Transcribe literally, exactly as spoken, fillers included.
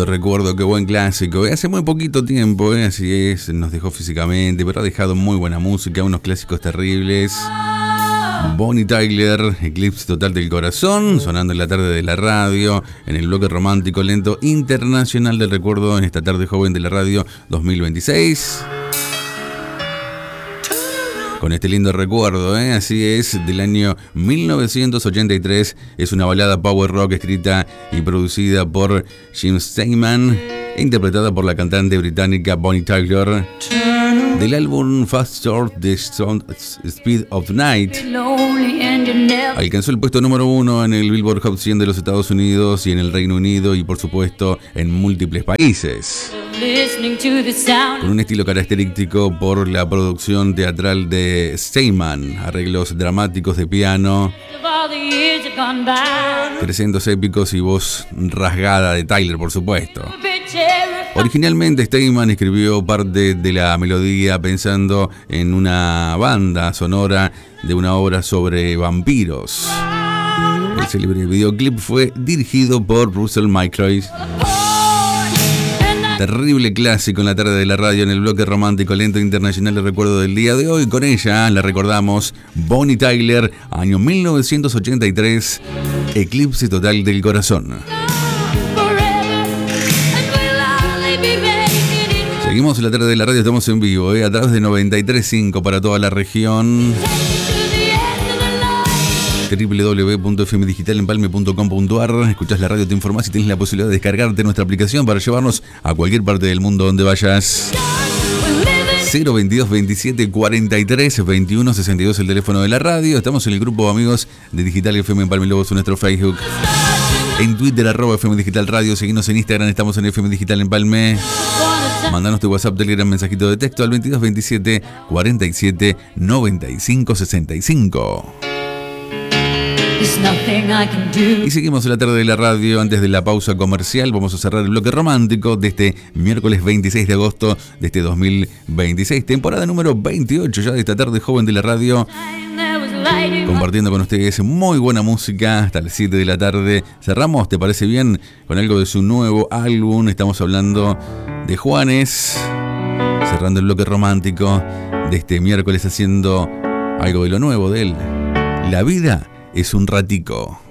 lindo recuerdo, qué buen clásico. Hace muy poquito tiempo, ¿eh? Así es, nos dejó físicamente, pero ha dejado muy buena música, unos clásicos terribles. Bonnie Tyler, Eclipse Total del Corazón, sonando en la tarde de la radio, en el bloque romántico lento internacional del recuerdo, en esta tarde joven de la radio dos mil veintiséis. Con este lindo recuerdo, ¿eh? Así es, del año mil novecientos ochenta y tres, es una balada power rock escrita y producida por Jim Steinman e interpretada por la cantante británica Bonnie Tyler, del álbum Faster the Sound Speed of Night. Alcanzó el puesto número uno en el Billboard Hot cien de los Estados Unidos y en el Reino Unido y por supuesto en múltiples países. Con un estilo característico por la producción teatral de Steinman, arreglos dramáticos de piano, crescendos épicos y voz rasgada de Tyler, por supuesto. Originalmente Steinman escribió parte de la melodía pensando en una banda sonora de una obra sobre vampiros. El célebre videoclip fue dirigido por Russell Microids. Terrible clásico en la tarde de la radio en el bloque romántico lento internacional de recuerdo del día de hoy. Con ella la recordamos, Bonnie Tyler, año mil novecientos ochenta y tres, Eclipse Total del Corazón. Seguimos en la tarde de la radio, estamos en vivo, ¿eh? A través de noventa y tres punto cinco para toda la región. doble u doble u doble u punto f m digital empalme punto com punto a r. Escuchás la radio, te informás y tienes la posibilidad de descargarte nuestra aplicación para llevarnos a cualquier parte del mundo donde vayas. cero veintidós veintisiete cuarenta y tres veintiuno sesenta y dos el teléfono de la radio. Estamos en el grupo de amigos de Digital F M Empalme Lobos en nuestro Facebook. En Twitter, arroba F M Digital Radio. Seguinos en Instagram, estamos en F M Digital Empalme. Mandanos tu WhatsApp, Telegram, mensajito de texto al veintidós veintisiete cuarenta y siete noventa y cinco sesenta y cinco. Y seguimos en la tarde de la radio. Antes de la pausa comercial vamos a cerrar el bloque romántico de este miércoles veintiséis de agosto de este dos mil veintiséis, temporada número veintiocho ya de esta tarde joven de la radio, compartiendo con ustedes muy buena música hasta las siete de la tarde. Cerramos, ¿te parece bien? Con algo de su nuevo álbum. Estamos hablando de Juanes, cerrando el bloque romántico de este miércoles haciendo algo de lo nuevo de él. La vida es un ratico.